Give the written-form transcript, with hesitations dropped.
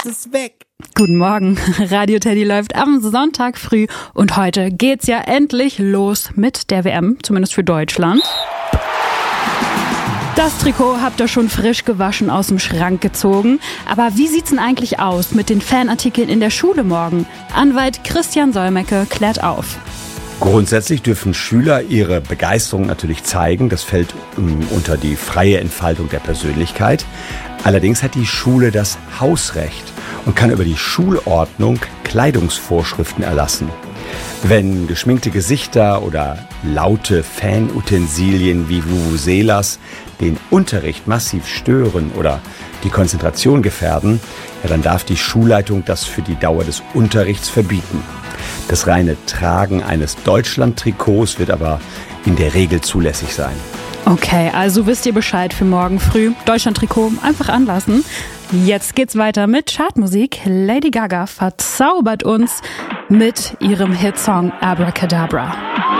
ist weg. Guten Morgen, Radio Teddy läuft am Sonntag früh und heute geht's ja endlich los mit der WM, zumindest für Deutschland. Das Trikot habt ihr schon frisch gewaschen aus dem Schrank gezogen. Aber wie sieht's denn eigentlich aus mit den Fanartikeln in der Schule morgen? Anwalt Christian Solmecke klärt auf. Grundsätzlich dürfen Schüler ihre Begeisterung natürlich zeigen. Das fällt unter die freie Entfaltung der Persönlichkeit. Allerdings hat die Schule das Hausrecht und kann über die Schulordnung Kleidungsvorschriften erlassen. Wenn geschminkte Gesichter oder laute Fanutensilien wie Vuvuzelas den Unterricht massiv stören oder die Konzentration gefährden, dann darf die Schulleitung das für die Dauer des Unterrichts verbieten. Das reine Tragen eines Deutschland-Trikots wird aber in der Regel zulässig sein. Okay, also wisst ihr Bescheid für morgen früh. Deutschland-Trikot einfach anlassen. Jetzt geht's weiter mit Chartmusik. Lady Gaga verzaubert uns mit ihrem Hitsong Abracadabra.